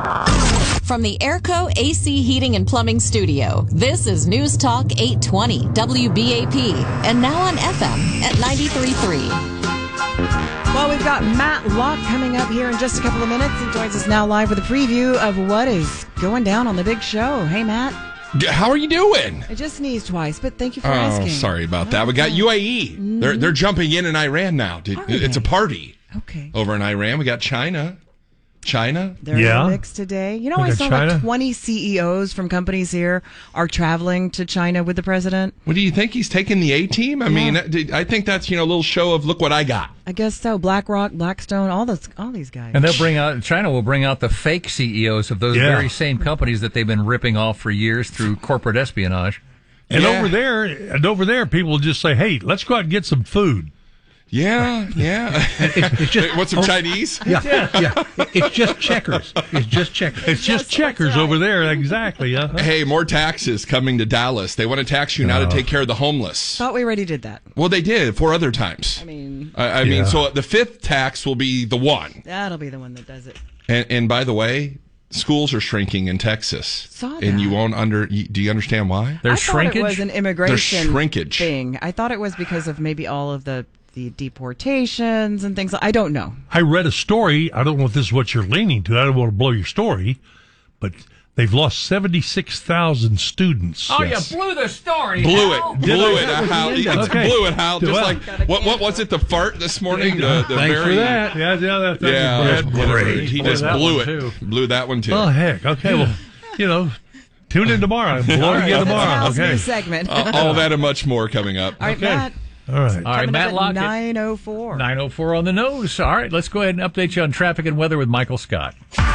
From the Airco AC Heating and Plumbing Studio, this is News Talk 820 WBAP, and now on FM at 93.3. Well, we've got Matt Locke coming up here in just a couple of minutes. He joins us now live with a preview of what is going down on the big show. Hey, Matt. How are you doing? I just sneezed twice, but thank you for asking. Sorry about that. We got UAE. Mm-hmm. They're jumping in Iran now. It's a party over in Iran. We got China. They're in the mix today. You know, I saw like 20 CEOs from companies here are traveling to China with the president. What do you think? He's taking the A-team? I mean, I think that's, a little show of look what I got. I guess so. BlackRock, Blackstone, all these guys. And China will bring out the fake CEOs of those very same companies that they've been ripping off for years through corporate espionage. And over there, people will just say, "Hey, let's go out and get some food." Yeah. It's just, want some Chinese? Yeah. It's just checkers. It's just checkers right. over there. Exactly. Hey, more taxes coming to Dallas. They want to tax you now to take care of the homeless. Thought we already did that. Well, they did 4 other times. I mean, so the 5th tax will be the one. That'll be the one that does it. And by the way, schools are shrinking in Texas. Saw that. And you won't do you understand why? There's shrinkage? I thought it was an immigration shrinkage thing. I thought it was because of maybe all of the deportations and things. I don't know. I read a story. I don't know if this is what you're leaning to. I don't want to blow your story, but they've lost 76,000 students. Oh, you blew the story. Blew Hal. it. Blew it, Hal. Blew it, Hal. Just like, what was it, the fart this morning? Thanks for that. That's great. He just blew it. Blew that one, too. Oh, heck. Okay, well, tune in tomorrow. Blow it again tomorrow. Okay. New segment. All that and much more coming up. All right, Matt. All right, Matt Lockett. 9:04. 9:04 on the nose. All right, let's go ahead and update you on traffic and weather with Michael Scott.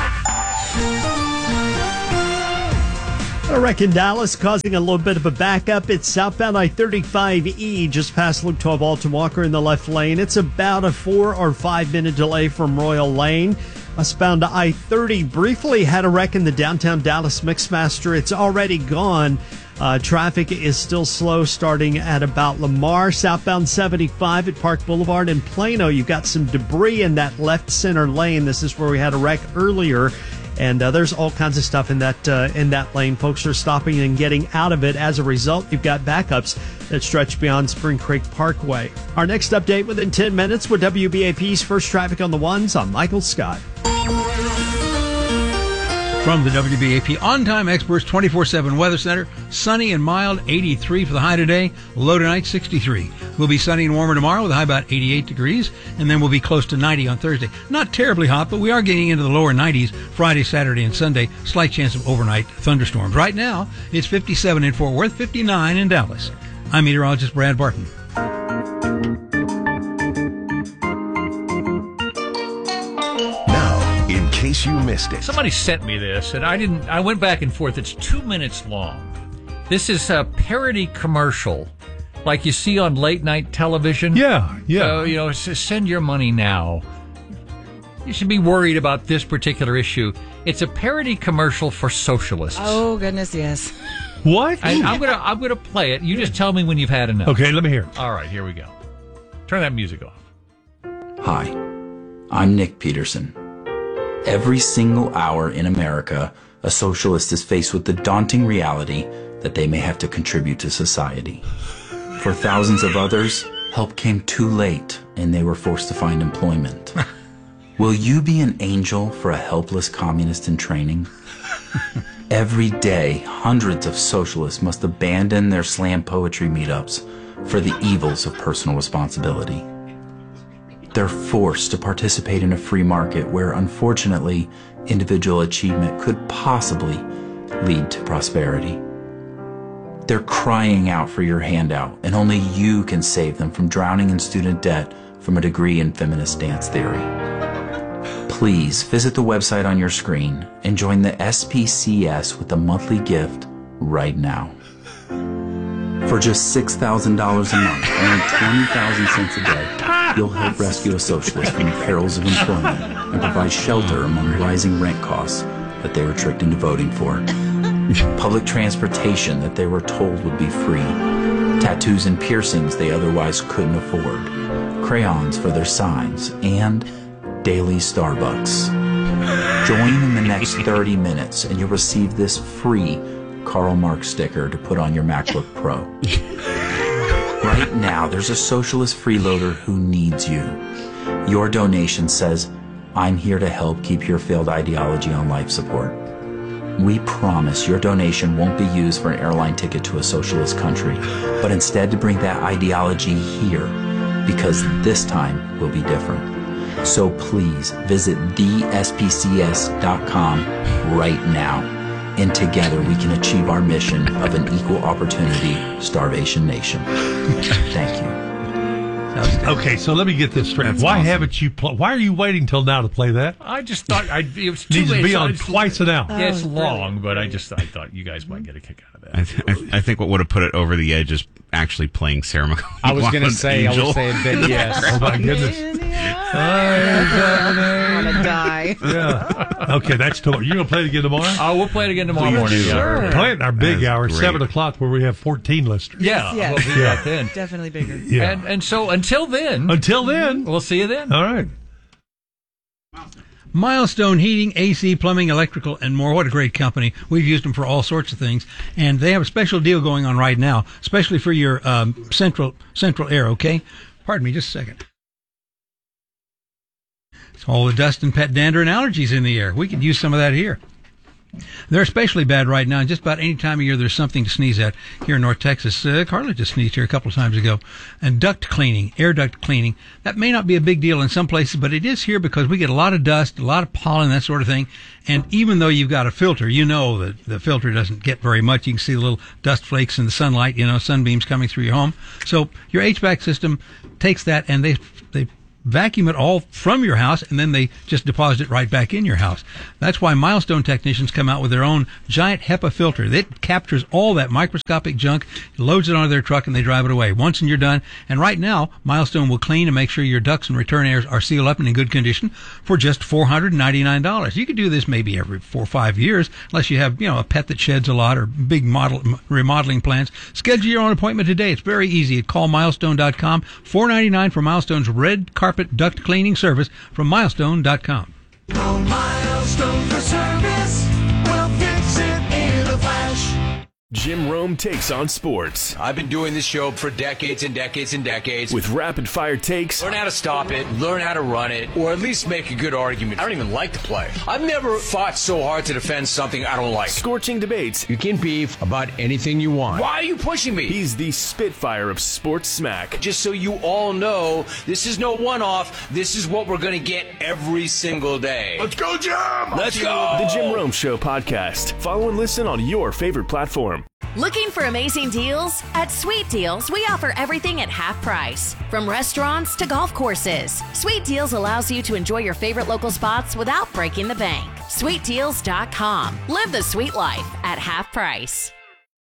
A wreck in Dallas causing a little bit of a backup. It's southbound I-35E just past Luke 12 Alton Walker in the left lane. It's about a 4 or 5 minute delay from Royal Lane. Westbound to I-30 briefly had a wreck in the downtown Dallas Mixmaster. It's already gone. Traffic is still slow starting at about Lamar. Southbound 75 at Park Boulevard in Plano. You've got some debris in that left center lane. This is where we had a wreck earlier. And there's all kinds of stuff in that lane. Folks are stopping and getting out of it. As a result, you've got backups that stretch beyond Spring Creek Parkway. Our next update within 10 minutes with WBAP's First Traffic on the Ones. I'm Michael Scott. From the WBAP On-Time Experts 24/7 Weather Center, sunny and mild, 83 for the high today, low tonight, 63. We'll be sunny and warmer tomorrow with a high about 88 degrees, and then we'll be close to 90 on Thursday. Not terribly hot, but we are getting into the lower 90s Friday, Saturday, and Sunday. Slight chance of overnight thunderstorms. Right now, it's 57 in Fort Worth, 59 in Dallas. I'm meteorologist Brad Barton. In case you missed it. Somebody sent me this, and I went back and forth. It's 2 minutes long. This is a parody commercial, like you see on late night television. Yeah. So, send your money now. You should be worried about this particular issue. It's a parody commercial for socialists. Oh, goodness, yes. What? I'm gonna play it. You just tell me when you've had enough. Okay, let me hear. All right, here we go. Turn that music off. Hi, I'm Nick Peterson. Every single hour in America, a socialist is faced with the daunting reality that they may have to contribute to society. For thousands of others, help came too late and they were forced to find employment. Will you be an angel for a helpless communist in training? Every day, hundreds of socialists must abandon their slam poetry meetups for the evils of personal responsibility. They're forced to participate in a free market where, unfortunately, individual achievement could possibly lead to prosperity. They're crying out for your handout, and only you can save them from drowning in student debt from a degree in feminist dance theory. Please visit the website on your screen and join the SPCS with a monthly gift right now. For just $6,000 a month, only 20,000 cents a day, you'll help rescue a socialist from the perils of employment and provide shelter among rising rent costs that they were tricked into voting for. Public transportation that they were told would be free. Tattoos and piercings they otherwise couldn't afford. Crayons for their signs. And daily Starbucks. Join in the next 30 minutes and you'll receive this free Karl Marx sticker to put on your MacBook Pro. Right now, there's a socialist freeloader who needs you. Your donation says, I'm here to help keep your failed ideology on life support. We promise your donation won't be used for an airline ticket to a socialist country, but instead to bring that ideology here, because this time will be different. So please visit thespcs.com right now, and together we can achieve our mission of an equal opportunity starvation nation. Thank you. Okay, so let me get this straight. Why haven't you? Why are you waiting till now to play that? I just thought it was too needs late. to be on twice an hour. Yeah, it's long, but I thought you guys might get a kick out of that. I think what would have put it over the edge is actually playing Sarah McLachlan. I was going to say, I was saying that yes. Oh my goodness. I want to die. Yeah. Okay, that's tomorrow. You going to play it again tomorrow? Oh, we'll play it again tomorrow morning. Sure. Play it in our big hour, great. 7 o'clock, where we have 14 listeners. Yeah, Yes. we'll do that then. Definitely bigger. Yeah. And so until then, we'll see you then. All right. Milestone Heating, AC, Plumbing, Electrical, and more. What a great company. We've used them for all sorts of things. And they have a special deal going on right now, especially for your central air, okay? Pardon me just a second. It's all the dust and pet dander and allergies in the air. We could use some of that here. They're especially bad right now. Just about any time of year there's something to sneeze at here in North Texas. Carla just sneezed here a couple of times ago. And duct cleaning, air duct cleaning, that may not be a big deal in some places, but it is here because we get a lot of dust, a lot of pollen, that sort of thing. And even though you've got a filter, you know that the filter doesn't get very much. You can see the little dust flakes in the sunlight, sunbeams coming through your home. So your HVAC system takes that and they vacuum it all from your house, and then they just deposit it right back in your house. That's why Milestone technicians come out with their own giant HEPA filter. It captures all that microscopic junk, loads it onto their truck, and they drive it away. Once and you're done. And right now, Milestone will clean and make sure your ducts and return airs are sealed up and in good condition for just $499. You could do this maybe every 4 or 5 years, unless you have, a pet that sheds a lot or big remodeling plans. Schedule your own appointment today. It's very easy. Call milestone.com. $499 for Milestone's red carpet duct cleaning service from milestone.com. Call Milestone for service. We'll fix it in a flash. Jim Rome takes on sports. I've been doing this show for decades and decades and decades. With rapid-fire takes. Learn how to stop it, learn how to run it, or at least make a good argument. I don't even like to play. I've never fought so hard to defend something I don't like. Scorching debates. You can beef about anything you want. Why are you pushing me? He's the Spitfire of sports smack. Just so you all know, this is no one-off. This is what we're going to get every single day. Let's go, Jim! Let's go! The Jim Rome Show podcast. Follow and listen on your favorite platform. Looking for amazing deals? At Sweet Deals, we offer everything at half price. From restaurants to golf courses, Sweet Deals allows you to enjoy your favorite local spots without breaking the bank. SweetDeals.com. Live the sweet life at half price.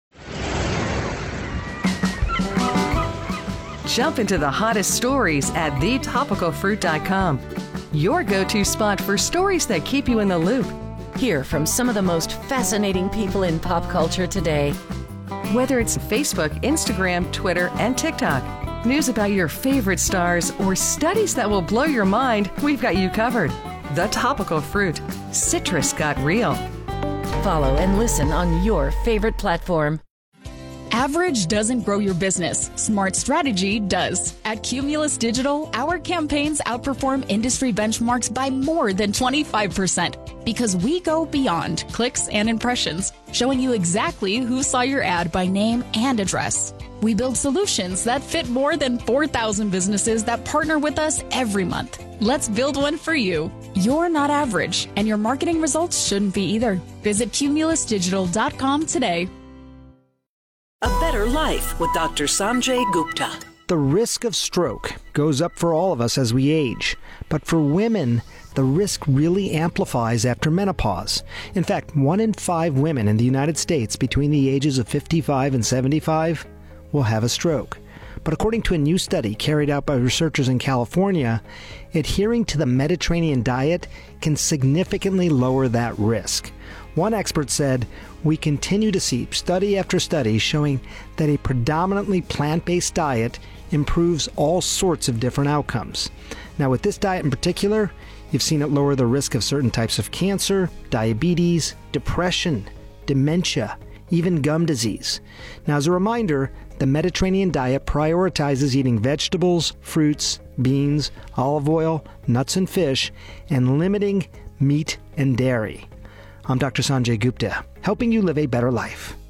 Jump into the hottest stories at thetopicalfruit.com. Your go-to spot for stories that keep you in the loop. Hear from some of the most fascinating people in pop culture today. Whether it's Facebook, Instagram, Twitter, and TikTok, news about your favorite stars, or studies that will blow your mind, we've got you covered. The Topical Fruit. Citrus got real. Follow and listen on your favorite platform. Average doesn't grow your business. Smart strategy does. At Cumulus Digital, our campaigns outperform industry benchmarks by more than 25% because we go beyond clicks and impressions, showing you exactly who saw your ad by name and address. We build solutions that fit more than 4,000 businesses that partner with us every month. Let's build one for you. You're not average, and your marketing results shouldn't be either. Visit cumulusdigital.com today. A Better Life with Dr. Sanjay Gupta. The risk of stroke goes up for all of us as we age, but for women, the risk really amplifies after menopause. In fact, 1 in 5 women in the United States between the ages of 55 and 75 will have a stroke. But according to a new study carried out by researchers in California, adhering to the Mediterranean diet can significantly lower that risk. One expert said, "We continue to see study after study showing that a predominantly plant-based diet improves all sorts of different outcomes." Now, with this diet in particular, You've seen it lower the risk of certain types of cancer, diabetes, depression, dementia, even gum disease. Now, as a reminder, the Mediterranean diet prioritizes eating vegetables, fruits, beans, olive oil, nuts and fish, and limiting meat and dairy. I'm Dr. Sanjay Gupta, helping you live a better life.